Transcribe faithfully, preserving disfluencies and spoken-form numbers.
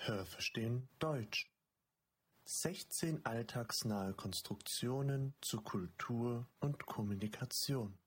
Hörverstehen Deutsch. sechzehn alltagsnahe Konstruktionen zu Kultur und Kommunikation.